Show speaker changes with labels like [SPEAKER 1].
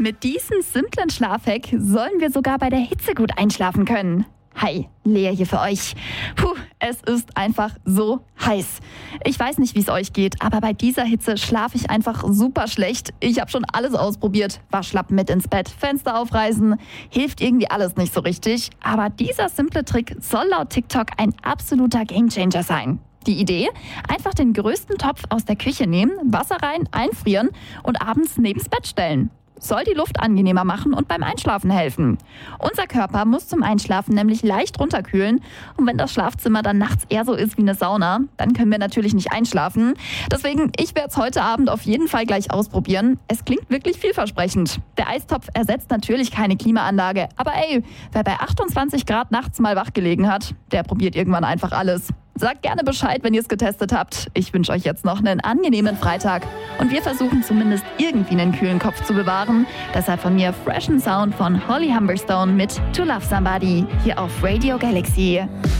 [SPEAKER 1] Mit diesem simplen Schlafhack sollen wir sogar bei der Hitze gut einschlafen können. Hi, Lea hier für euch. Es ist einfach so heiß. Ich weiß nicht, wie es euch geht, aber bei dieser Hitze schlafe ich einfach super schlecht. Ich habe schon alles ausprobiert. Waschlappen mit ins Bett, Fenster aufreißen. Hilft irgendwie alles nicht so richtig. Aber dieser simple Trick soll laut TikTok ein absoluter Gamechanger sein. Die Idee? Einfach den größten Topf aus der Küche nehmen, Wasser rein, einfrieren und abends neben's Bett stellen. Soll die Luft angenehmer machen und beim Einschlafen helfen. Unser Körper muss zum Einschlafen nämlich leicht runterkühlen. Und wenn das Schlafzimmer dann nachts eher so ist wie eine Sauna, dann können wir natürlich nicht einschlafen. Deswegen, ich werde es heute Abend auf jeden Fall gleich ausprobieren. Es klingt wirklich vielversprechend. Der Eistopf ersetzt natürlich keine Klimaanlage. Aber wer bei 28 Grad nachts mal wach gelegen hat, der probiert irgendwann einfach alles. Sagt gerne Bescheid, wenn ihr es getestet habt. Ich wünsche euch jetzt noch einen angenehmen Freitag. Und wir versuchen zumindest irgendwie einen kühlen Kopf zu bewahren. Deshalb von mir Fresh and Sound von Holly Humberstone mit To Love Somebody hier auf Radio Galaxy.